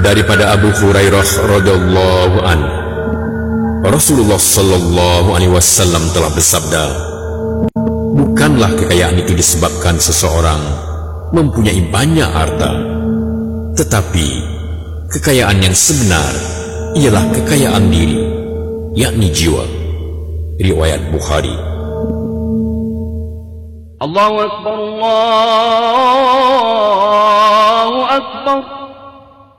Daripada Abu Hurairah radhiyallahu anhu, Rasulullah sallallahu alaihi wasallam telah bersabda, bukanlah kekayaan itu disebabkan seseorang mempunyai banyak harta, tetapi kekayaan yang sebenar ialah kekayaan diri, yakni jiwa. Riwayat Bukhari. Allahu Akbar, Allahu Akbar.